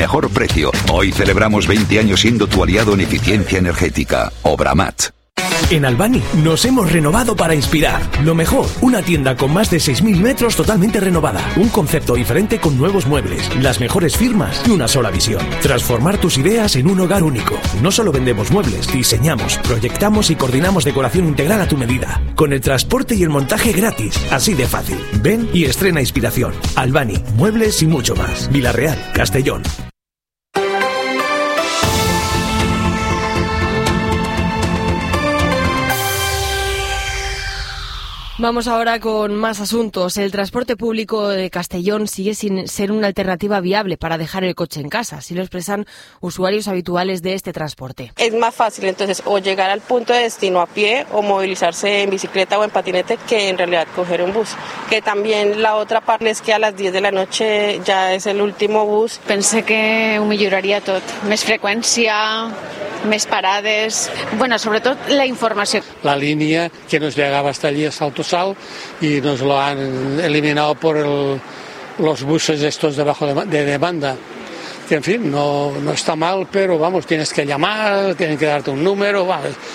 mejor precio. Hoy celebramos 20 años siendo tu aliado en eficiencia energética. Obramat. En Albany nos hemos renovado para inspirar. Lo mejor, una tienda con más de 6.000 metros totalmente renovada. Un concepto diferente con nuevos muebles, las mejores firmas y una sola visión. Transformar tus ideas en un hogar único. No solo vendemos muebles, diseñamos, proyectamos y coordinamos decoración integral a tu medida. Con el transporte y el montaje gratis. Así de fácil. Ven y estrena inspiración. Albany, muebles y mucho más. Vilarreal, Castellón. Vamos ahora con más asuntos. El transporte público de Castellón sigue sin ser una alternativa viable para dejar el coche en casa, así lo expresan usuarios habituales de este transporte. Es más fácil entonces o llegar al punto de destino a pie o movilizarse en bicicleta o en patinete que en realidad coger un bus. Que también la otra parte es que a las 10 de la noche ya es el último bus. Pensé que ho milloraria tot. Més freqüència, més parades... Bueno, sobretot la informació. La línea que nos llegaba hasta allí a Saltosal y nos lo han eliminado por los buses estos debajo de demanda. Que en fin, no está mal, pero vamos, tienes que llamar, tienen que darte un número,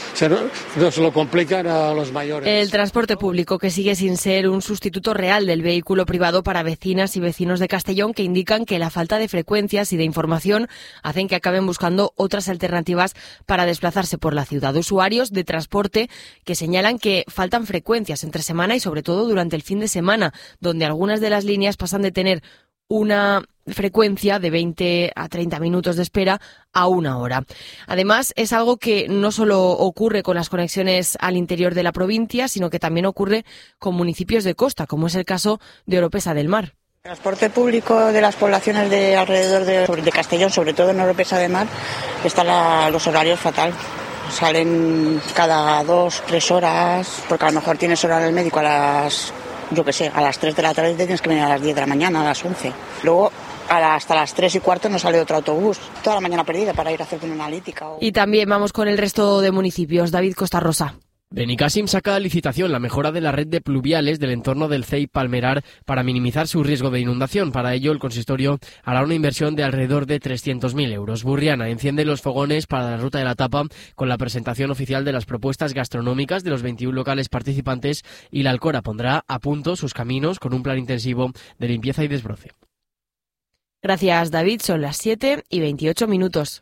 nos lo complican a los mayores. El transporte público que sigue sin ser un sustituto real del vehículo privado para vecinas y vecinos de Castellón, que indican que la falta de frecuencias y de información hacen que acaben buscando otras alternativas para desplazarse por la ciudad. Usuarios de transporte que señalan que faltan frecuencias entre semana y sobre todo durante el fin de semana, donde algunas de las líneas pasan de tener una frecuencia de 20 a 30 minutos de espera a 1 hora. Además, es algo que no solo ocurre con las conexiones al interior de la provincia, sino que también ocurre con municipios de costa, como es el caso de Oropesa del Mar. El transporte público de las poblaciones de alrededor de Castellón, sobre todo en Oropesa del Mar, están los horarios fatal. Salen cada 2-3 horas, porque a lo mejor tienes hora del médico a las 3 de la tarde, tienes que venir a las 10 de la mañana, a las 11. Luego, hasta las 3:15 no sale otro autobús. Toda la mañana perdida para ir a hacerte una analítica. Y también vamos con el resto de municipios. David Costa Rosa. Benicàssim saca a licitación la mejora de la red de pluviales del entorno del CEI Palmerar para minimizar su riesgo de inundación. Para ello, el consistorio hará una inversión de alrededor de 300.000 euros. Burriana enciende los fogones para la ruta de la tapa con la presentación oficial de las propuestas gastronómicas de los 21 locales participantes, y la Alcora pondrá a punto sus caminos con un plan intensivo de limpieza y desbroce. Gracias, David. Son las 7:28.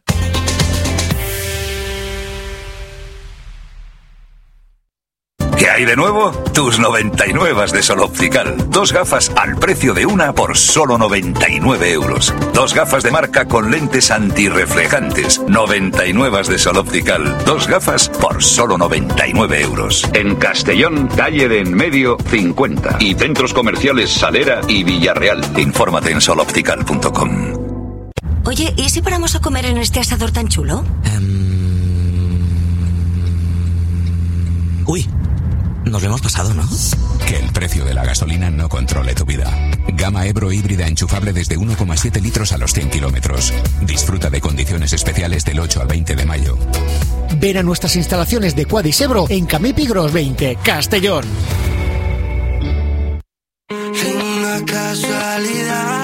¿Qué hay de nuevo? Tus 99 de Sol Optical. 2 gafas al precio de una por solo 99 euros. 2 gafas de marca con lentes antirreflejantes. 99 de Sol Optical. 2 gafas por solo 99 euros. En Castellón, calle de Enmedio 50. Y centros comerciales Salera y Villarreal. Infórmate en soloptical.com. Oye, ¿y si paramos a comer en este asador tan chulo? Uy, nos lo hemos pasado, ¿no? Que el precio de la gasolina no controle tu vida. Gama Ebro híbrida enchufable desde 1,7 litros a los 100 kilómetros. Disfruta de condiciones especiales del 8 al 20 de mayo. Ven a nuestras instalaciones de Quadis Ebro en Camipi Gros 20, Castellón. Una casualidad.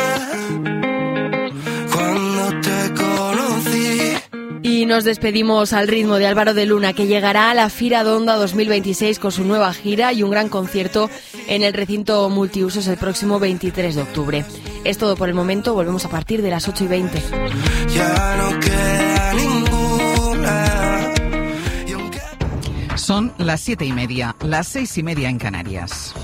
Y nos despedimos al ritmo de Álvaro de Luna, que llegará a la Fira d'Onda 2026 con su nueva gira y un gran concierto en el recinto multiusos el próximo 23 de octubre. Es todo por el momento, volvemos a partir de las 8:20. Ya no queda ninguna. Son las 7:30, las 6:30 en Canarias.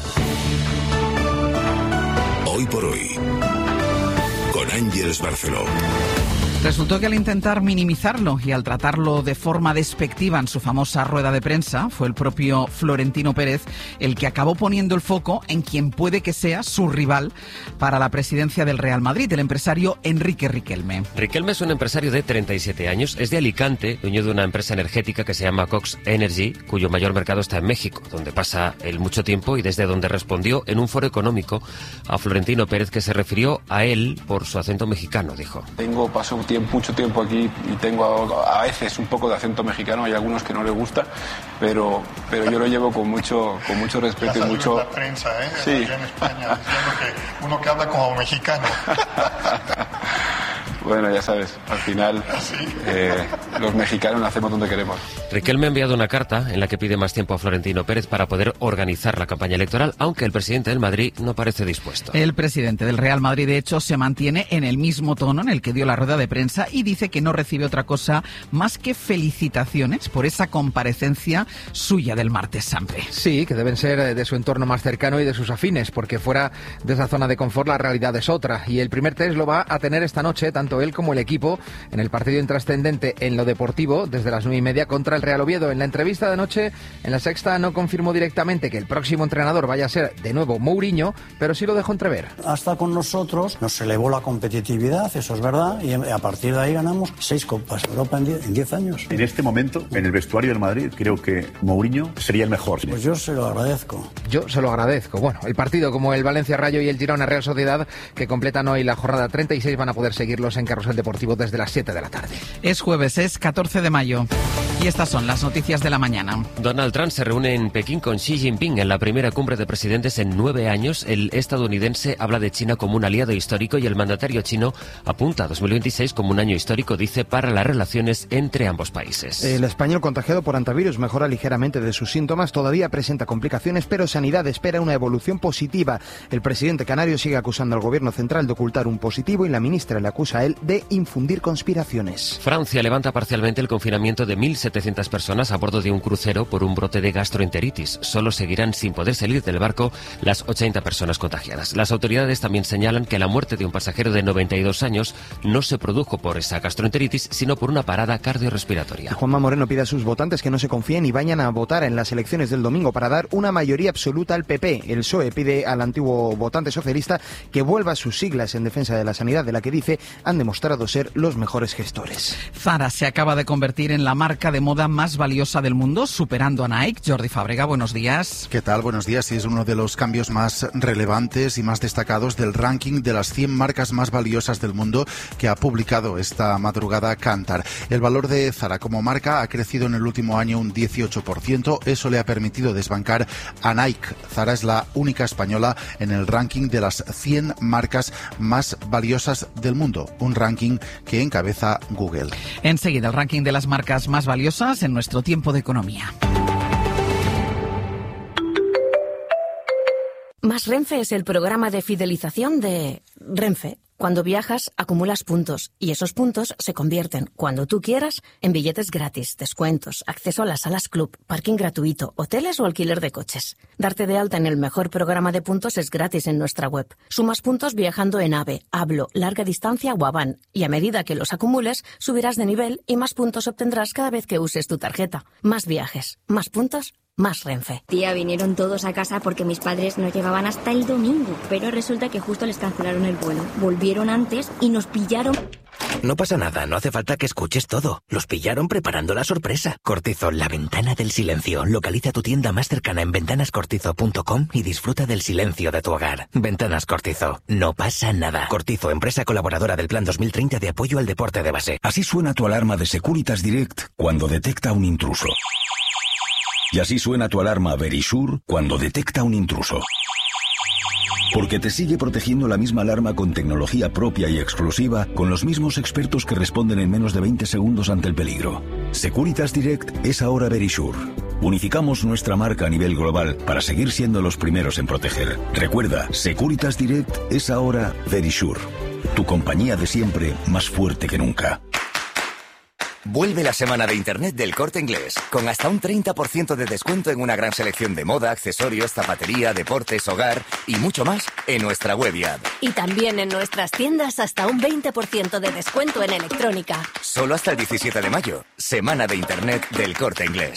Hoy por hoy, con Ángeles Barceló. Resultó que al intentar minimizarlo y al tratarlo de forma despectiva en su famosa rueda de prensa, fue el propio Florentino Pérez el que acabó poniendo el foco en quien puede que sea su rival para la presidencia del Real Madrid, el empresario Enrique Riquelme. Riquelme es un empresario de 37 años, es de Alicante, dueño de una empresa energética que se llama Cox Energy, cuyo mayor mercado está en México, donde pasa él mucho tiempo y desde donde respondió en un foro económico a Florentino Pérez, que se refirió a él por su acento mexicano, dijo. Paso mucho tiempo aquí y tengo a veces un poco de acento mexicano, hay algunos que no les gusta, pero yo lo llevo con mucho respeto y mucho... la prensa, sí. Allá en España, diciendo que uno que habla como mexicano. Bueno, ya sabes, al final los mexicanos nacemos donde queremos. Riquelme ha enviado una carta en la que pide más tiempo a Florentino Pérez para poder organizar la campaña electoral, aunque el presidente del Madrid no parece dispuesto. El presidente del Real Madrid, de hecho, se mantiene en el mismo tono en el que dio la rueda de prensa y dice que no recibe otra cosa más que felicitaciones por esa comparecencia suya del martes santo. Sí, que deben ser de su entorno más cercano y de sus afines, porque fuera de esa zona de confort la realidad es otra. Y el primer test lo va a tener esta noche, tanto él como el equipo, en el partido intrascendente en lo deportivo, desde las 9:30 contra el Real Oviedo. En la entrevista de anoche, en La Sexta no confirmó directamente que el próximo entrenador vaya a ser de nuevo Mourinho, pero sí lo dejó entrever. Hasta con nosotros nos elevó la competitividad, eso es verdad, y a partir de ahí ganamos 6 Copas de Europa en 10 años. En este momento, en el vestuario del Madrid, creo que Mourinho sería el mejor. Pues yo se lo agradezco. Yo se lo agradezco. Bueno, el partido como el Valencia Rayo y el Girona Real Sociedad, que completan hoy la jornada 36, van a poder seguirlos en Carrusel Deportivo desde las 7 de la tarde. Es jueves, es 14 de mayo. Y estas son las noticias de la mañana. Donald Trump se reúne en Pekín con Xi Jinping en la primera cumbre de presidentes en 9 años. El estadounidense habla de China como un aliado histórico y el mandatario chino apunta a 2026 como un año histórico, dice, para las relaciones entre ambos países. El español contagiado por antivirus mejora ligeramente de sus síntomas, todavía presenta complicaciones, pero Sanidad espera una evolución positiva. El presidente canario sigue acusando al gobierno central de ocultar un positivo y la ministra le acusa a él de infundir conspiraciones. Francia levanta parcialmente el confinamiento de 1.700 personas a bordo de un crucero por un brote de gastroenteritis. Solo seguirán sin poder salir del barco las 80 personas contagiadas. Las autoridades también señalan que la muerte de un pasajero de 92 años no se produjo por esa gastroenteritis, sino por una parada cardiorrespiratoria. Juanma Moreno pide a sus votantes que no se confíen y vayan a votar en las elecciones del domingo para dar una mayoría absoluta al PP. El PSOE pide al antiguo votante socialista que vuelva a sus siglas en defensa de la sanidad, de la que dice han demostrado ser los mejores gestores. Zara se acaba de convertir en la marca de moda más valiosa del mundo, superando a Nike. Jordi Fábrega, buenos días. ¿Qué tal? Buenos días. Y es uno de los cambios más relevantes y más destacados del ranking de las 100 marcas más valiosas del mundo que ha publicado esta madrugada Kantar. El valor de Zara como marca ha crecido en el último año un 18%. Eso le ha permitido desbancar a Nike. Zara es la única española en el ranking de las 100 marcas más valiosas del mundo. Un ranking que encabeza Google. Enseguida el ranking de las marcas más valiosas en nuestro tiempo de economía. Más Renfe es el programa de fidelización de Renfe. Cuando viajas, acumulas puntos y esos puntos se convierten, cuando tú quieras, en billetes gratis, descuentos, acceso a las salas club, parking gratuito, hoteles o alquiler de coches. Darte de alta en el mejor programa de puntos es gratis en nuestra web. Sumas puntos viajando en AVE, Hablo, Larga Distancia o Avan y a medida que los acumules, subirás de nivel y más puntos obtendrás cada vez que uses tu tarjeta. Más viajes, más puntos, más Renfe. Tía, vinieron todos a casa porque mis padres no llegaban hasta el domingo, pero resulta que justo les cancelaron el vuelo. Volvieron antes y nos pillaron. No pasa nada, no hace falta que escuches todo. Los pillaron preparando la sorpresa. Cortizo, la ventana del silencio. Localiza tu tienda más cercana en ventanascortizo.com y disfruta del silencio de tu hogar. Ventanas Cortizo, no pasa nada. Cortizo, empresa colaboradora del Plan 2030 de apoyo al deporte de base. Así suena tu alarma de Securitas Direct cuando detecta un intruso. Y así suena tu alarma Verisure cuando detecta un intruso. Porque te sigue protegiendo la misma alarma con tecnología propia y exclusiva, con los mismos expertos que responden en menos de 20 segundos ante el peligro. Securitas Direct es ahora Verisure. Unificamos nuestra marca a nivel global para seguir siendo los primeros en proteger. Recuerda, Securitas Direct es ahora Verisure. Tu compañía de siempre, más fuerte que nunca. Vuelve la semana de Internet del Corte Inglés, con hasta un 30% de descuento en una gran selección de moda, accesorios, zapatería, deportes, hogar y mucho más en nuestra web y app. Y también en nuestras tiendas hasta un 20% de descuento en electrónica. Solo hasta el 17 de mayo, semana de Internet del Corte Inglés.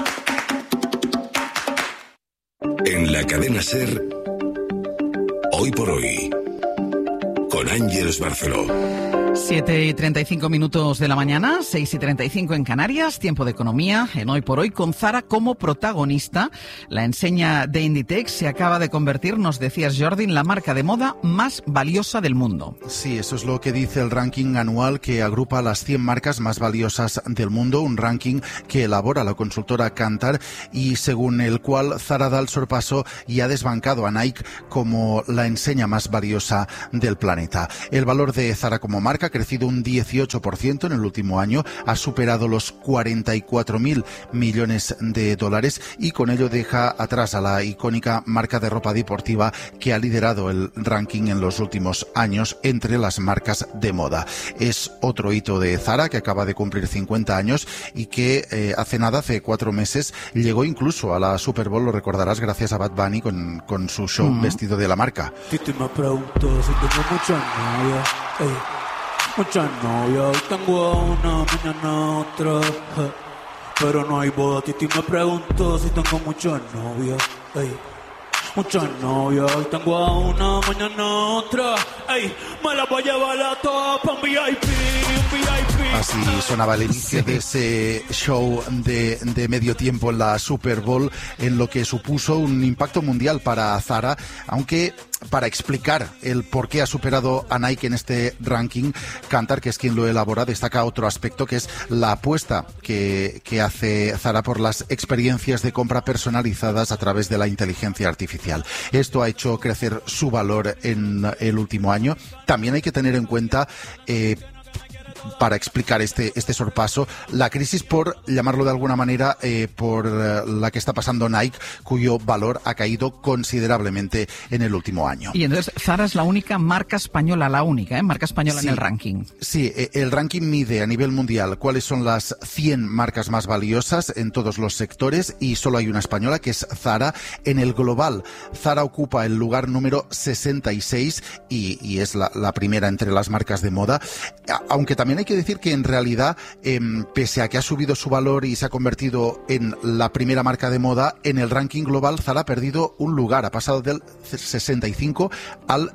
En la cadena SER, Hoy por Hoy, con Ángeles Barceló. 7:35 minutos de la mañana, 6:35 en Canarias, tiempo de economía, en Hoy por Hoy, con Zara como protagonista. La enseña de Inditex se acaba de convertir, nos decías Jordi, en la marca de moda más valiosa del mundo. Sí, eso es lo que dice el ranking anual que agrupa las 100 marcas más valiosas del mundo, un ranking que elabora la consultora Kantar y según el cual Zara da el sorpaso y ha desbancado a Nike como la enseña más valiosa del planeta. El valor de Zara como marca marca ha crecido un 18% en el último año, ha superado los 44.000 millones de dólares y con ello deja atrás a la icónica marca de ropa deportiva que ha liderado el ranking en los últimos años entre las marcas de moda. Es otro hito de Zara, que acaba de cumplir 50 años y que hace 4 meses, llegó incluso a la Super Bowl, lo recordarás, gracias a Bad Bunny con su show vestido de la marca. Titi me preguntó si tengo muchas novias, muchas novias, hoy tengo una, mañana otra, pero no hay boda. Titi me preguntó si tengo muchas novias, muchas novias, hoy tengo a una, mañana otra, me la voy a llevar a todas pa' un VIP. Así sonaba el inicio de ese show de medio tiempo en la Super Bowl, en lo que supuso un impacto mundial para Zara, aunque para explicar el por qué ha superado a Nike en este ranking, Kantar, que es quien lo elabora, destaca otro aspecto, que es la apuesta que hace Zara por las experiencias de compra personalizadas a través de la inteligencia artificial. Esto ha hecho crecer su valor en el último año. También hay que tener en cuenta, para explicar este sorpaso, la crisis, por llamarlo de alguna manera, por la que está pasando Nike, cuyo valor ha caído considerablemente en el último año. Y entonces Zara es la única marca española, marca española en el ranking. Sí, el ranking mide a nivel mundial cuáles son las 100 marcas más valiosas en todos los sectores, y solo hay una española, que es Zara. En el global, Zara ocupa el lugar número 66 y es la primera entre las marcas de moda, aunque también hay que decir que en realidad, pese a que ha subido su valor y se ha convertido en la primera marca de moda, en el ranking global Zara ha perdido un lugar, ha pasado del 65 al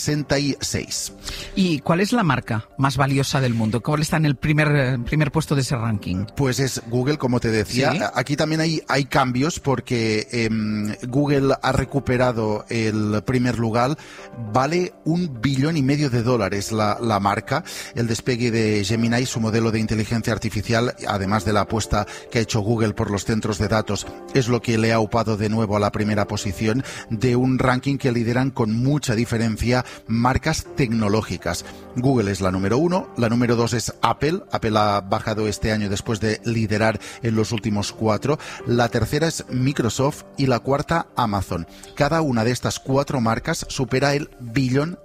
66. ¿Y cuál es la marca más valiosa del mundo? ¿Cuál está en el primer puesto de ese ranking? Pues es Google, como te decía. ¿Sí? Aquí también hay cambios, porque Google ha recuperado el primer lugar. Vale $1,5 billion la marca. El despegue de Gemini, su modelo de inteligencia artificial, además de la apuesta que ha hecho Google por los centros de datos, es lo que le ha upado de nuevo a la primera posición de un ranking que lideran con mucha diferencia marcas tecnológicas. Google es la número 1, la número 2 es Apple. Apple ha bajado este año después de liderar en los últimos 4. La tercera es Microsoft y la cuarta Amazon. Cada una de estas 4 marcas supera el $1 billón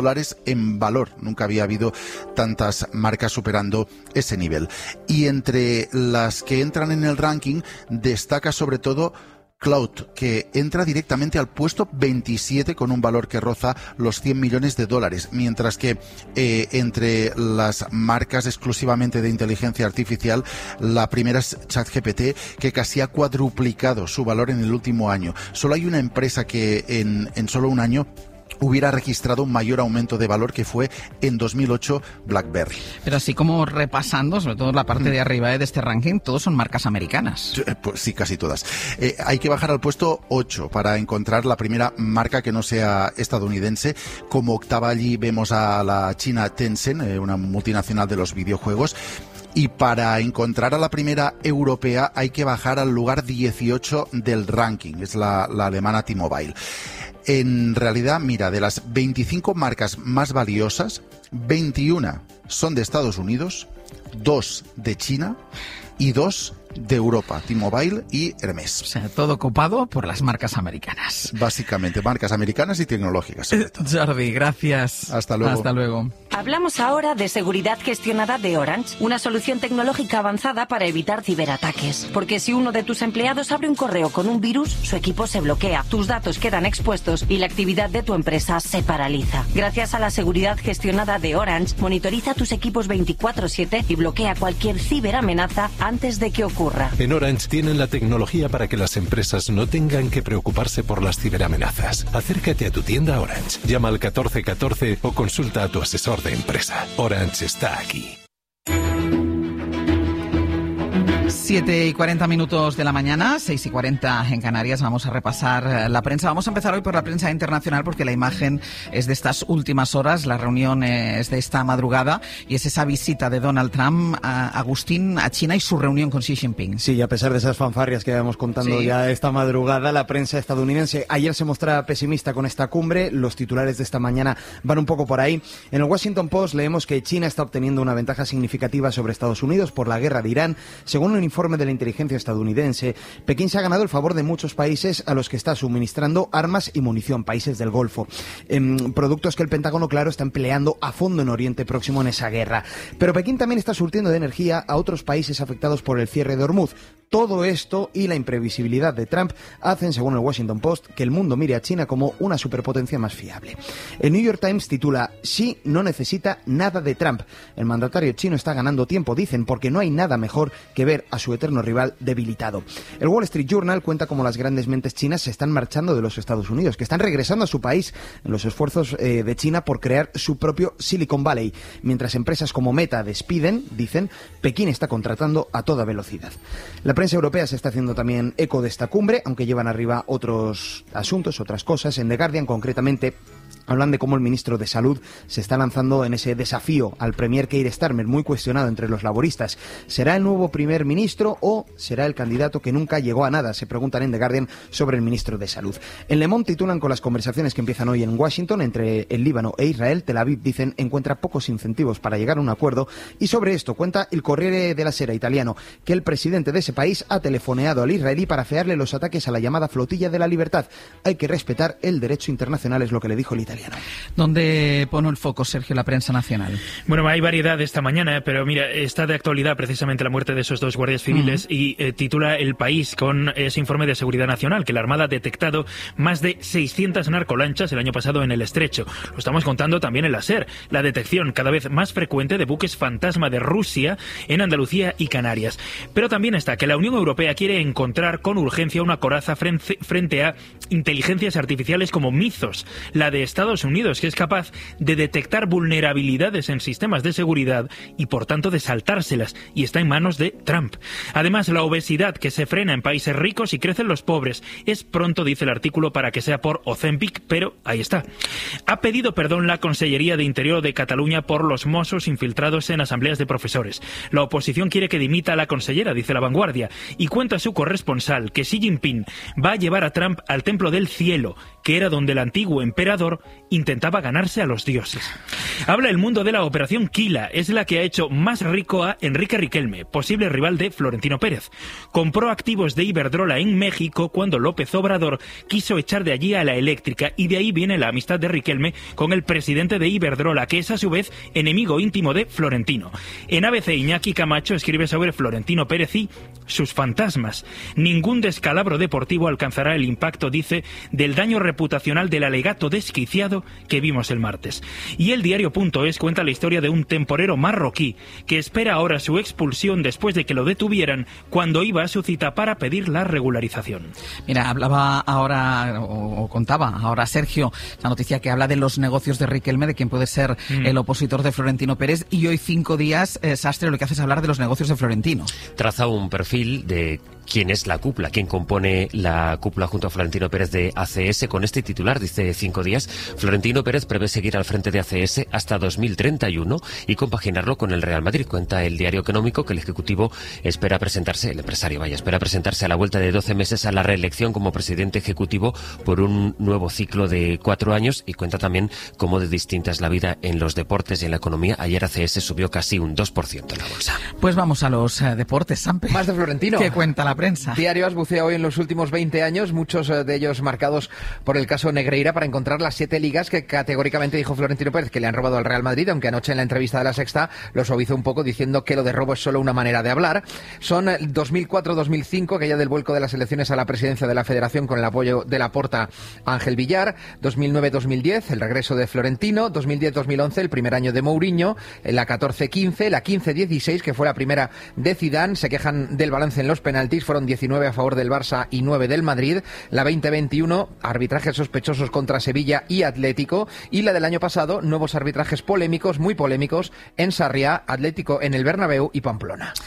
en valor. Nunca había habido tantas marcas superando ese nivel. Y entre las que entran en el ranking destaca sobre todo Cloud, que entra directamente al puesto 27 con un valor que roza los $100 millones, mientras que entre las marcas exclusivamente de inteligencia artificial, la primera es ChatGPT, que casi ha cuadruplicado su valor en el último año. Solo hay una empresa que en solo un año hubiera registrado un mayor aumento de valor, que fue en 2008 BlackBerry. Pero así como repasando, sobre todo la parte de arriba de este ranking, todos son marcas americanas. Pues sí, casi todas. Hay que bajar al puesto 8 para encontrar la primera marca que no sea estadounidense. Como octava allí vemos a la china Tencent, una multinacional de los videojuegos. Y para encontrar a la primera europea hay que bajar al lugar 18 del ranking, es la alemana T-Mobile. En realidad, mira, de las 25 marcas más valiosas, 21 son de Estados Unidos, 2 de China y 2 de Europa, T-Mobile y Hermes. O sea, todo copado por las marcas americanas. Básicamente, marcas americanas y tecnológicas. Jordi, gracias. Hasta luego. Hasta luego. Hablamos ahora de seguridad gestionada de Orange, una solución tecnológica avanzada para evitar ciberataques. Porque si uno de tus empleados abre un correo con un virus, su equipo se bloquea, tus datos quedan expuestos y la actividad de tu empresa se paraliza. Gracias a la seguridad gestionada de Orange, monitoriza tus equipos 24/7 y bloquea cualquier ciberamenaza antes de que ocurra. En Orange tienen la tecnología para que las empresas no tengan que preocuparse por las ciberamenazas. Acércate a tu tienda Orange, llama al 1414 o consulta a tu asesor de empresa. Orange está aquí. 7:40 de la mañana, 6:40 en Canarias. Vamos a repasar la prensa. Vamos a empezar hoy por la prensa internacional porque la imagen es de estas últimas horas, la reunión es de esta madrugada y es esa visita de Donald Trump, Agustín, a China y su reunión con Xi Jinping. Sí, y a pesar de esas fanfarrias que habíamos contando ya esta madrugada, la prensa estadounidense ayer se mostraba pesimista con esta cumbre. Los titulares de esta mañana van un poco por ahí. En el Washington Post leemos que China está obteniendo una ventaja significativa sobre Estados Unidos por la guerra de Irán. Según un informe de la inteligencia estadounidense, Pekín se ha ganado el favor de muchos países a los que está suministrando armas y munición, países del Golfo. Productos que el Pentágono, claro, está empleando a fondo en Oriente Próximo en esa guerra. Pero Pekín también está surtiendo de energía a otros países afectados por el cierre de Hormuz. Todo esto y la imprevisibilidad de Trump hacen, según el Washington Post, que el mundo mire a China como una superpotencia más fiable. El New York Times titula: Xi no necesita nada de Trump. El mandatario chino está ganando tiempo, dicen, porque no hay nada mejor que ver a su eterno rival debilitado. El Wall Street Journal cuenta cómo las grandes mentes chinas se están marchando de los Estados Unidos, que están regresando a su país en los esfuerzos de China por crear su propio Silicon Valley. Mientras empresas como Meta despiden, dicen, Pekín está contratando a toda velocidad. La prensa europea se está haciendo también eco de esta cumbre, aunque llevan arriba otros asuntos, otras cosas. En The Guardian, concretamente, hablan de cómo el ministro de Salud se está lanzando en ese desafío al premier Keir Starmer, muy cuestionado entre los laboristas. ¿Será el nuevo primer ministro o será el candidato que nunca llegó a nada? Se preguntan en The Guardian sobre el ministro de Salud. En Le Monde titulan con las conversaciones que empiezan hoy en Washington entre el Líbano e Israel. Tel Aviv, dicen, encuentra pocos incentivos para llegar a un acuerdo. Y sobre esto cuenta el Corriere della Sera italiano que el presidente de ese país ha telefoneado al israelí para afearle los ataques a la llamada Flotilla de la Libertad. Hay que respetar el derecho internacional, es lo que le dijo el italiano. ¿Dónde pone el foco, Sergio, la prensa nacional? Bueno, hay variedad esta mañana, pero mira, está de actualidad precisamente la muerte de esos dos guardias civiles y titula El País con ese informe de seguridad nacional que la Armada ha detectado más de 600 narcolanchas el año pasado en el Estrecho. Lo estamos contando también en la SER, la detección cada vez más frecuente de buques fantasma de Rusia en Andalucía y Canarias. Pero también está que la Unión Europea quiere encontrar con urgencia una coraza frente a inteligencias artificiales como Mythos, la de Estados Unidos, que es capaz de detectar vulnerabilidades en sistemas de seguridad y por tanto de saltárselas, y está en manos de Trump. Además, la obesidad que se frena en países ricos y crecen los pobres. Es pronto, dice el artículo, para que sea por Ozempic, pero ahí está. Ha pedido perdón la Consellería de Interior de Cataluña por los mossos infiltrados en asambleas de profesores. La oposición quiere que dimita a la consellera, dice La Vanguardia, y cuenta su corresponsal que Xi Jinping va a llevar a Trump al Templo del Cielo, que era donde el antiguo emperador intentaba ganarse a los dioses. Habla El Mundo de la Operación Quila, es la que ha hecho más rico a Enrique Riquelme, posible rival de Florentino Pérez. Compró activos de Iberdrola en México cuando López Obrador quiso echar de allí a la eléctrica, y de ahí viene la amistad de Riquelme con el presidente de Iberdrola, que es a su vez enemigo íntimo de Florentino. En ABC, Iñaki Camacho escribe sobre Florentino Pérez y sus fantasmas. Ningún descalabro deportivo alcanzará el impacto, dice, del daño reputacional del alegato desquiciado que vimos el martes. Y el diario.es cuenta la historia de un temporero marroquí que espera ahora su expulsión después de que lo detuvieran cuando iba a su cita para pedir la regularización. Mira, hablaba ahora, o contaba ahora Sergio, la noticia que habla de los negocios de Riquelme, de quien puede ser el opositor de Florentino Pérez, y hoy 5 días, Sastre, lo que hace es hablar de los negocios de Florentino. Traza un perfil de quién es la cúpula, quién compone la cúpula junto a Florentino Pérez de ACS. Con este titular, dice 5 días, Florentino Pérez prevé seguir al frente de ACS hasta 2031 y compaginarlo con el Real Madrid. Cuenta el Diario Económico que el Ejecutivo espera presentarse, el empresario espera presentarse a la vuelta de 12 meses a la reelección como presidente ejecutivo por un nuevo ciclo de 4 años, y cuenta también cómo de distinta es la vida en los deportes y en la economía. Ayer ACS subió casi un 2% en la bolsa. Pues vamos a los deportes, Sampe. Más de Florentino. ¿Qué cuenta la prensa? Diario As bucea hoy en los últimos 20 años, muchos de ellos marcados por el caso Negreira, para encontrar las 7 ligas que categóricamente dijo Florentino Pérez que le han robado al Real Madrid, aunque anoche en la entrevista de La Sexta lo suavizó un poco diciendo que lo de robo es solo una manera de hablar. Son 2004-2005, aquella del vuelco de las elecciones a la presidencia de la Federación con el apoyo de Laporta a Ángel Villar, 2009-2010, el regreso de Florentino, 2010-2011, el primer año de Mourinho, la 14-15, la 15-16, que fue la primera de Zidane. Se quejan del balance en los penaltis, fueron 19 a favor del Barça y 9 del Madrid. La 20-21, arbitrajes sospechosos contra Sevilla y Atlético, y la del año pasado, nuevos arbitrajes polémicos, muy polémicos, en Sarriá, Atlético en el Bernabéu y Pamplona.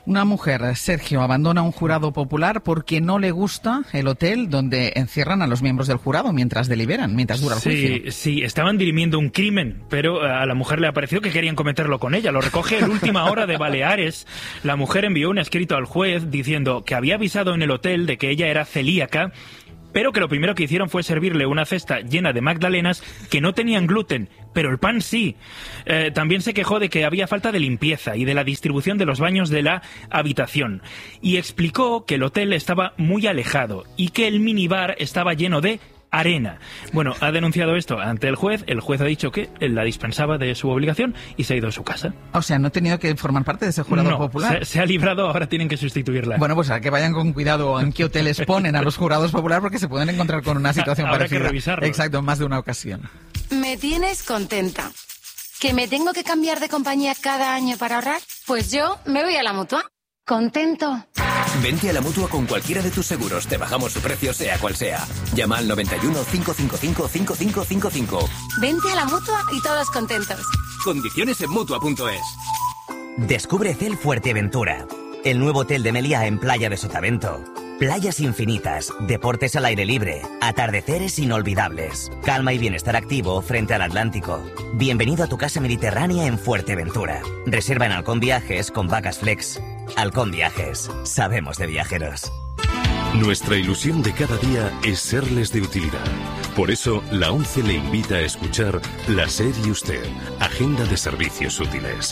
Una mujer, Sergio, abandona un jurado popular porque no le gusta el hotel donde encierran a los miembros del jurado mientras deliberan, mientras dura el juicio. Sí, estaban dirimiendo un crimen, pero a la mujer le ha parecido que querían cometerlo con ella. Lo recoge el Última Hora de Baleares. La mujer envió un escrito al juez diciendo que había avisado en el hotel de que ella era celíaca, pero que lo primero que hicieron fue servirle una cesta llena de magdalenas que no tenían gluten, pero el pan sí. También se quejó de que había falta de limpieza y de la distribución de los baños de la habitación. Y explicó que el hotel estaba muy alejado y que el minibar estaba lleno de arena. Bueno, ha denunciado esto ante el juez ha dicho que él la dispensaba de su obligación y se ha ido a su casa. O sea, no ha tenido que formar parte de ese jurado popular. Se ha librado, ahora tienen que sustituirla. Bueno, pues a que vayan con cuidado en qué hoteles ponen a los jurados populares, porque se pueden encontrar con una situación parecida. Habrá que revisarlo. Exacto, en más de una ocasión. Me tienes contenta. ¿Que me tengo que cambiar de compañía cada año para ahorrar? Pues yo me voy a la Mutua. ¿Contento? Vente a la Mutua con cualquiera de tus seguros. Te bajamos su precio, sea cual sea. Llama al 91 555 5555. Vente a la Mutua y todos contentos. Condiciones en Mutua.es. Descubre Cel Fuerteventura, el nuevo hotel de Meliá en Playa de Sotavento. Playas infinitas, deportes al aire libre, atardeceres inolvidables, calma y bienestar activo frente al Atlántico. Bienvenido a tu casa mediterránea en Fuerteventura. Reserva en Halcón Viajes con Vacas Flex. Halcón Viajes, sabemos de viajeros. Nuestra ilusión de cada día es serles de utilidad. Por eso, la ONCE le invita a escuchar La SER y Usted, Agenda de Servicios Útiles.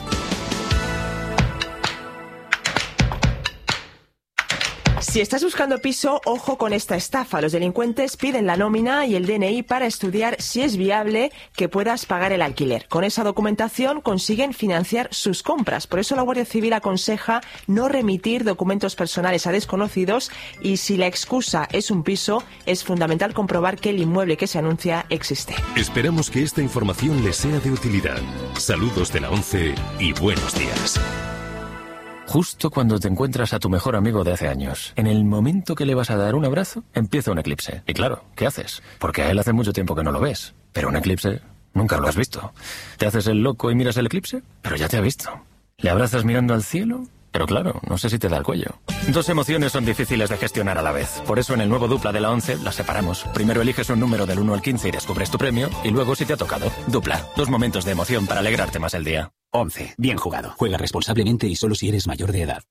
Si estás buscando piso, ojo con esta estafa. Los delincuentes piden la nómina y el DNI para estudiar si es viable que puedas pagar el alquiler. Con esa documentación consiguen financiar sus compras. Por eso la Guardia Civil aconseja no remitir documentos personales a desconocidos y si la excusa es un piso, es fundamental comprobar que el inmueble que se anuncia existe. Esperamos que esta información les sea de utilidad. Saludos de la ONCE y buenos días. Justo cuando te encuentras a tu mejor amigo de hace años, en el momento que le vas a dar un abrazo, empieza un eclipse. Y claro, ¿qué haces? Porque a él hace mucho tiempo que no lo ves. Pero un eclipse nunca lo has visto. ¿Te haces el loco y miras el eclipse? Pero ya te ha visto. ¿Le abrazas mirando al cielo? Pero claro, no sé si te da el cuello. Dos emociones son difíciles de gestionar a la vez. Por eso en el nuevo Dupla de la ONCE las separamos. Primero eliges un número del 1 al 15 y descubres tu premio. Y luego si te ha tocado. Dupla. Dos momentos de emoción para alegrarte más el día. 11. Bien jugado. Juega responsablemente y solo si eres mayor de edad.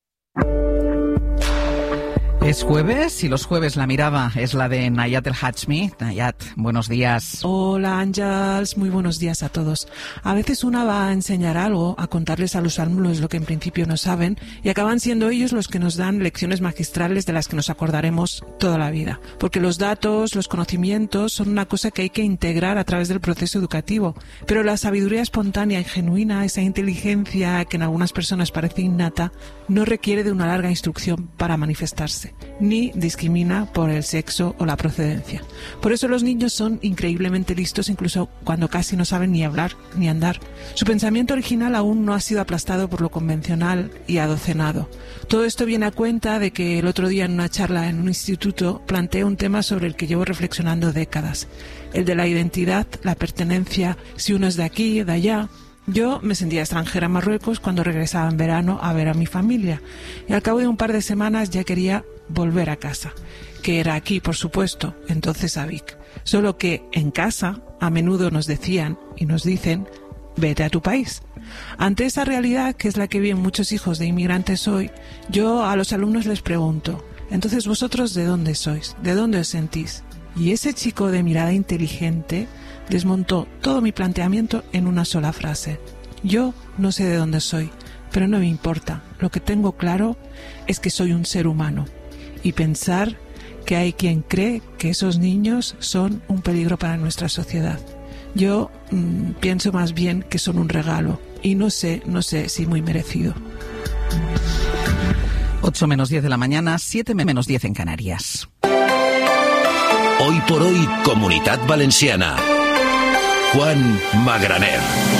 Es jueves y los jueves la mirada es la de Nayat El Hachmi. Nayat, buenos días. Hola Ángels, muy buenos días a todos. A veces una va a enseñar algo, a contarles a los alumnos lo que en principio no saben y acaban siendo ellos los que nos dan lecciones magistrales de las que nos acordaremos toda la vida. Porque los datos, los conocimientos son una cosa que hay que integrar a través del proceso educativo. Pero la sabiduría espontánea y genuina, esa inteligencia que en algunas personas parece innata, no requiere de una larga instrucción para manifestarse, ni discrimina por el sexo o la procedencia. Por eso los niños son increíblemente listos incluso cuando casi no saben ni hablar ni andar. Su pensamiento original aún no ha sido aplastado por lo convencional y adocenado. Todo esto viene a cuenta de que el otro día en una charla en un instituto planteé un tema sobre el que llevo reflexionando décadas, el de la identidad, la pertenencia, si uno es de aquí, de allá. Yo me sentía extranjera en Marruecos cuando regresaba en verano a ver a mi familia y al cabo de un par de semanas ya quería volver a casa, que era aquí, por supuesto, entonces a Vic. Solo que en casa a menudo nos decían y nos dicen, vete a tu país. Ante esa realidad, que es la que viven muchos hijos de inmigrantes hoy, yo a los alumnos les pregunto, entonces vosotros ¿de dónde sois? ¿De dónde os sentís? Y ese chico de mirada inteligente desmontó todo mi planteamiento en una sola frase. Yo no sé de dónde soy, pero no me importa. Lo que tengo claro es que soy un ser humano. Y pensar que hay quien cree que esos niños son un peligro para nuestra sociedad. Yo pienso más bien que son un regalo. Y no sé si muy merecido. 8 menos 10 de la mañana, 7 menos 10 en Canarias. Hoy por hoy, Comunitat Valenciana. Juan Magraner.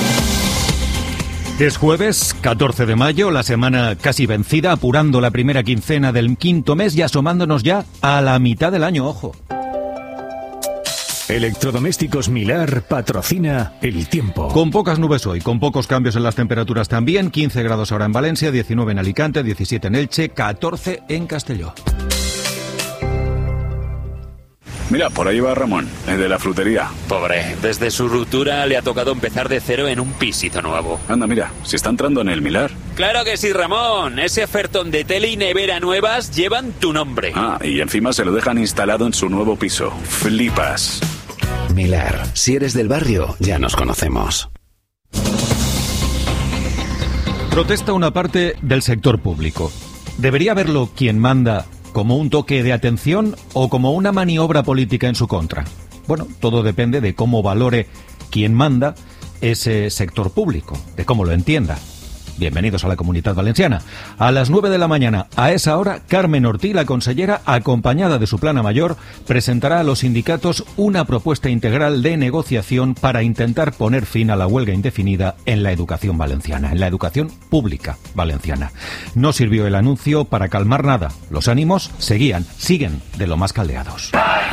Es jueves 14 de mayo, la semana casi vencida, apurando la primera quincena del quinto mes y asomándonos ya a la mitad del año, ojo. Electrodomésticos Milar patrocina el tiempo. Con pocas nubes hoy, con pocos cambios en las temperaturas también. 15 grados ahora en Valencia, 19 en Alicante, 17 en Elche, 14 en Castelló. Mira, por ahí va Ramón, el de la frutería. Pobre, desde su ruptura le ha tocado empezar de cero en un pisito nuevo. Anda, mira, se está entrando en el Milar. ¡Claro que sí, Ramón! Ese ofertón de tele y nevera nuevas llevan tu nombre. Ah, y encima se lo dejan instalado en su nuevo piso. ¡Flipas! Milar, si eres del barrio, ya nos conocemos. Protesta una parte del sector público. ¿Debería verlo quien manda como un toque de atención o como una maniobra política en su contra? Bueno, todo depende de cómo valore quien manda ese sector público, de cómo lo entienda. Bienvenidos a la Comunidad Valenciana. A las 9 de la mañana, a esa hora, Carmen Ortí, la consellera, acompañada de su plana mayor, presentará a los sindicatos una propuesta integral de negociación para intentar poner fin a la huelga indefinida en la educación valenciana, en la educación pública valenciana. No sirvió el anuncio para calmar nada. Los ánimos siguen de lo más caldeados.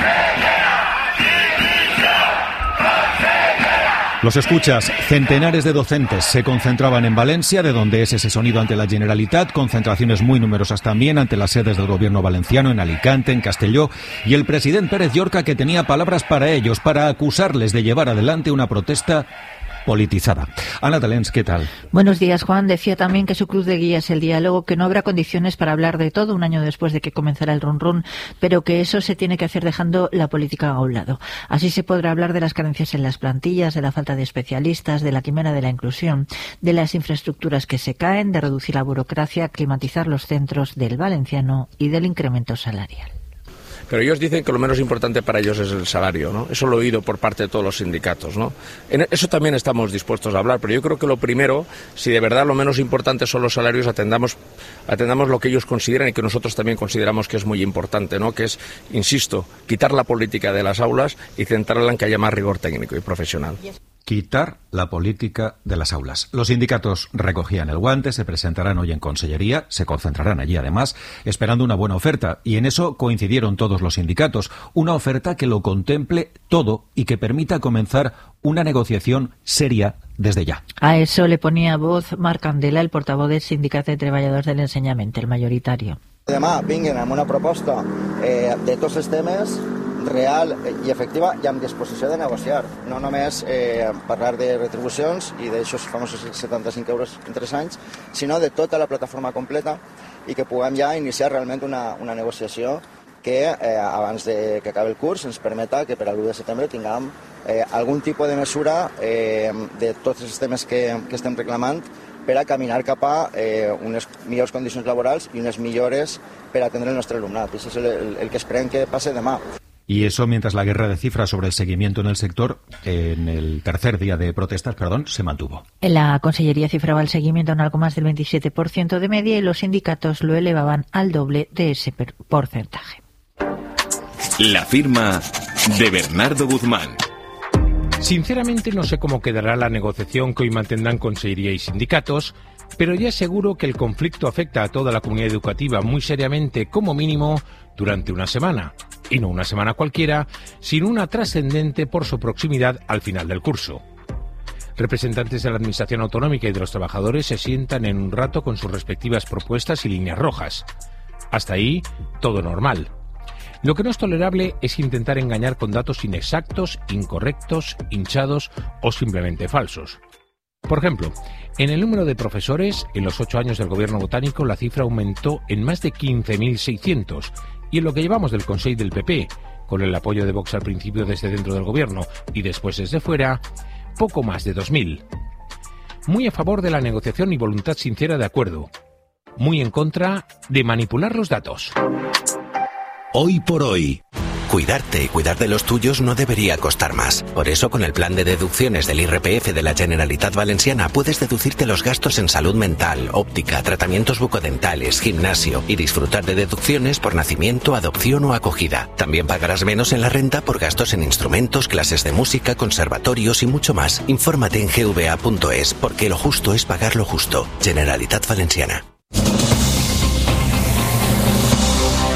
Los escuchas, centenares de docentes se concentraban en Valencia, de donde es ese sonido ante la Generalitat, concentraciones muy numerosas también ante las sedes del gobierno valenciano en Alicante, en Castelló, y el presidente Pérez Llorca, que tenía palabras para ellos, para acusarles de llevar adelante una protesta politizada. Ana Talens, ¿qué tal? Buenos días, Juan. Decía también que su cruz de guía es el diálogo, que no habrá condiciones para hablar de todo un año después de que comenzara el run-run, pero que eso se tiene que hacer dejando la política a un lado. Así se podrá hablar de las carencias en las plantillas, de la falta de especialistas, de la quimera de la inclusión, de las infraestructuras que se caen, de reducir la burocracia, climatizar los centros del valenciano y del incremento salarial. Pero ellos dicen que lo menos importante para ellos es el salario, ¿no? Eso lo he oído por parte de todos los sindicatos, ¿no? En eso también estamos dispuestos a hablar, pero yo creo que lo primero, si de verdad lo menos importante son los salarios, atendamos lo que ellos consideran y que nosotros también consideramos que es muy importante, ¿no? Que es, insisto, quitar la política de las aulas y centrarla en que haya más rigor técnico y profesional. Quitar la política de las aulas. Los sindicatos recogían el guante, se presentarán hoy en Consellería, se concentrarán allí además, esperando una buena oferta, y en eso coincidieron todos los sindicatos, una oferta que lo contemple todo y que permita comenzar una negociación seria desde ya. A eso le ponía voz Marc Candela, el portavoz del Sindicat de Treballadors del Ensenyament, el mayoritario. Demà vinguin amb una proposta de tots els temes real i efectiva i amb disposició de negociar. No només parlar de retribucions i d'aixòs famosos 75 euros en 3 anys, sinó de tota la plataforma completa i que puguem ja iniciar realment una negociació que abans de que acabi el curs ens permeta que per a l'1 de setembre tinguem algun tipus de mesura de tots els temes que estem reclamant per a caminar cap a unes millors condicions laborals i unes millores per atendre el nostre alumnat. Això és el que esperem que passe demà. Y eso mientras la guerra de cifras sobre el seguimiento en el sector, en el tercer día de protestas, se mantuvo. La Consellería cifraba el seguimiento en algo más del 27% de media y los sindicatos lo elevaban al doble de ese porcentaje. La firma de Bernardo Guzmán. Sinceramente no sé cómo quedará la negociación que hoy mantendrán Consellería y sindicatos, pero ya aseguro que el conflicto afecta a toda la comunidad educativa muy seriamente, como mínimo, durante una semana. Y no una semana cualquiera, sino una trascendente por su proximidad al final del curso. Representantes de la Administración Autonómica y de los trabajadores se sientan en un rato con sus respectivas propuestas y líneas rojas. Hasta ahí, todo normal. Lo que no es tolerable es intentar engañar con datos inexactos, incorrectos, hinchados o simplemente falsos. Por ejemplo, en el número de profesores, en los 8 años del gobierno botánico la cifra aumentó en más de 15.600 y en lo que llevamos del Consell del PP, con el apoyo de Vox al principio desde dentro del gobierno y después desde fuera, poco más de 2.000. Muy a favor de la negociación y voluntad sincera de acuerdo. Muy en contra de manipular los datos. Hoy por hoy. Cuidarte y cuidar de los tuyos no debería costar más. Por eso, con el plan de deducciones del IRPF de la Generalitat Valenciana puedes deducirte los gastos en salud mental, óptica, tratamientos bucodentales, gimnasio y disfrutar de deducciones por nacimiento, adopción o acogida. También pagarás menos en la renta por gastos en instrumentos, clases de música, conservatorios y mucho más. Infórmate en gva.es, porque lo justo es pagar lo justo. Generalitat Valenciana.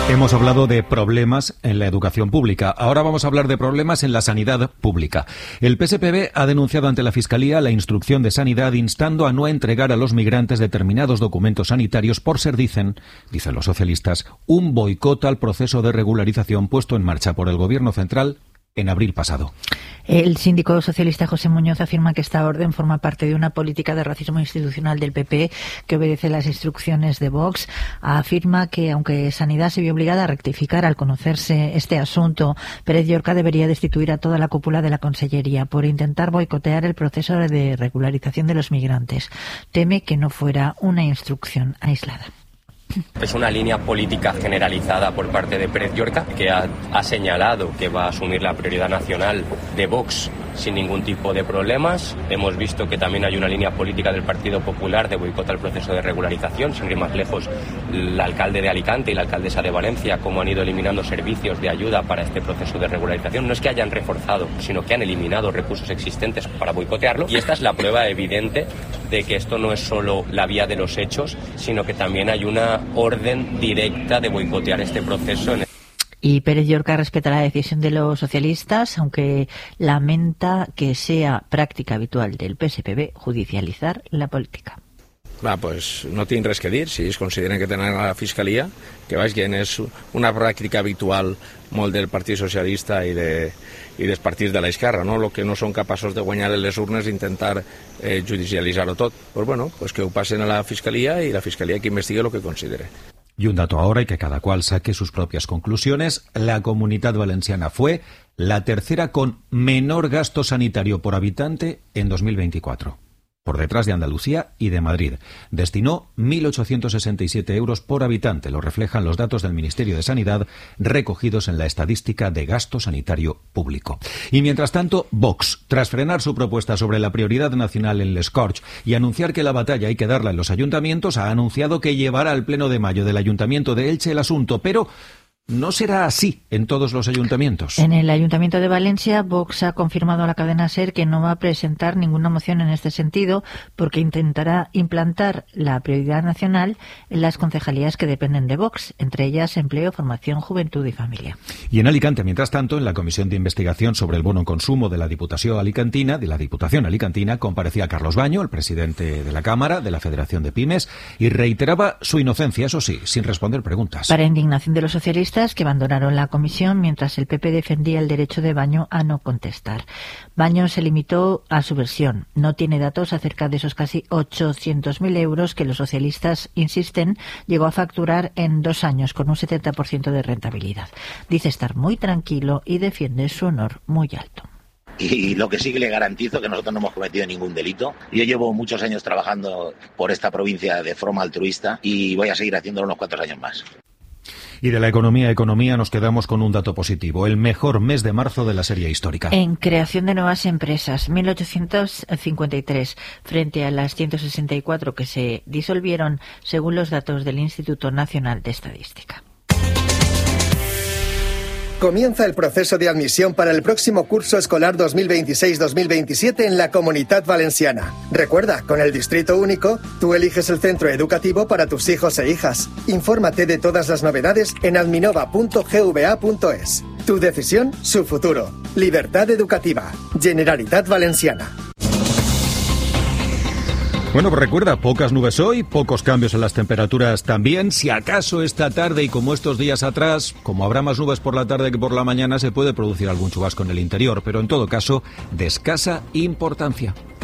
Hemos hablado de problemas en la educación pública. Ahora vamos a hablar de problemas en la sanidad pública. El PSPB ha denunciado ante la Fiscalía la instrucción de Sanidad instando a no entregar a los migrantes determinados documentos sanitarios por ser, dicen los socialistas, un boicot al proceso de regularización puesto en marcha por el Gobierno central en abril pasado. El síndico socialista José Muñoz afirma que esta orden forma parte de una política de racismo institucional del PP que obedece las instrucciones de Vox. Afirma que, aunque Sanidad se vio obligada a rectificar al conocerse este asunto, Pérez Llorca debería destituir a toda la cúpula de la Consellería por intentar boicotear el proceso de regularización de los migrantes. Teme que no fuera una instrucción aislada. Es una línea política generalizada por parte de Pérez Llorca, que ha señalado que va a asumir la prioridad nacional de Vox sin ningún tipo de problemas. Hemos visto que también hay una línea política del Partido Popular de boicot al proceso de regularización. Sin ir más lejos, el alcalde de Alicante y la alcaldesa de Valencia, cómo han ido eliminando servicios de ayuda para este proceso de regularización. No es que hayan reforzado, sino que han eliminado recursos existentes para boicotearlo. Y esta es la prueba evidente de que esto no es solo la vía de los hechos, sino que también hay una orden directa de boicotear este proceso. Y Pérez Llorca respeta la decisión de los socialistas, aunque lamenta que sea práctica habitual del PSPB judicializar la política. Pues no tienen res que dir, si ells consideren que tenen a la Fiscalia, que vagin, és una pràctica habitual molt del Partit Socialista i dels partits de l'esquerra, no? Lo que no són capaços de guanyar en les urnes i intentar judicialitzar-ho tot. Pues que ho passen a la Fiscalia i la Fiscalia que investigue lo que considere. Y un dato ahora, y que cada cual saque sus propias conclusiones, la Comunidad Valenciana fue la tercera con menor gasto sanitario por habitante en 2024. Por detrás de Andalucía y de Madrid. Destinó 1.867 euros por habitante, lo reflejan los datos del Ministerio de Sanidad recogidos en la estadística de gasto sanitario público. Y mientras tanto, Vox, tras frenar su propuesta sobre la prioridad nacional en Les Corts y anunciar que la batalla hay que darla en los ayuntamientos, ha anunciado que llevará al Pleno de Mayo del Ayuntamiento de Elche el asunto, pero no será así en todos los ayuntamientos. En el Ayuntamiento de Valencia, Vox ha confirmado a la cadena SER que no va a presentar ninguna moción en este sentido porque intentará implantar la prioridad nacional en las concejalías que dependen de Vox, entre ellas Empleo, Formación, Juventud y Familia. Y en Alicante, mientras tanto, en la Comisión de Investigación sobre el Bono Consumo de la Diputación Alicantina, comparecía Carlos Baño, el presidente de la Cámara, de la Federación de Pymes, y reiteraba su inocencia, eso sí, sin responder preguntas. Para indignación de los socialistas, que abandonaron la comisión mientras el PP defendía el derecho de Baño a no contestar. Baño se limitó a su versión. No tiene datos acerca de esos casi 800.000 euros que los socialistas insisten llegó a facturar en 2 años con un 70% de rentabilidad. Dice estar muy tranquilo y defiende su honor muy alto. Y lo que sí que le garantizo que nosotros no hemos cometido ningún delito. Yo llevo muchos años trabajando por esta provincia de forma altruista y voy a seguir haciéndolo unos cuantos años más. Y de la economía nos quedamos con un dato positivo, el mejor mes de marzo de la serie histórica. En creación de nuevas empresas, 1.853 frente a las 164 que se disolvieron según los datos del Instituto Nacional de Estadística. Comienza el proceso de admisión para el próximo curso escolar 2026-2027 en la Comunitat Valenciana. Recuerda, con el Distrito Único, tú eliges el centro educativo para tus hijos e hijas. Infórmate de todas las novedades en adminova.gva.es. Tu decisión, su futuro. Libertad educativa. Generalitat Valenciana. Bueno, pues recuerda, pocas nubes hoy, pocos cambios en las temperaturas también. Si acaso esta tarde y como estos días atrás, como habrá más nubes por la tarde que por la mañana, se puede producir algún chubasco en el interior, pero en todo caso, de escasa importancia.